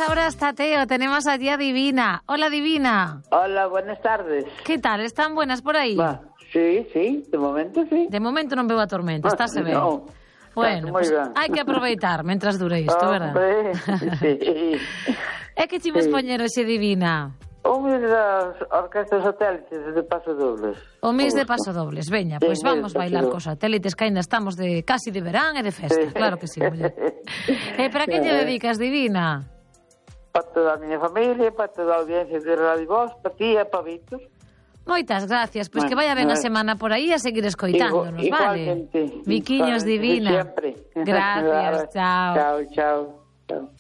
ahora hasta Teo. Tenemos allí a Divina. Hola, Divina. Hola, buenas tardes. ¿Qué tal? ¿Están buenas por aí? Sí, de momento sí. De momento non veo a tormenta, estáse ben. No, bueno, pues hai que aproveitar mentras dure isto, verdad? Sí. É que chimos poñer hoxe, Divina? O mes das orquestas satélites de pasodobles. O mes de pasodobles, veña, pois vamos bailar cos satélites, que ainda estamos casi de verán e de festa, claro que sí. E para que lle dedicas, Divina? Para toda a miña familia, para toda a audiencia de Radio Voz, para ti e para Víctor. Moitas gracias, pois que vaya ben a semana por aí a seguir escoitándonos, vale? Viquiños, Divina. Siempre. Gracias, chao. Chao.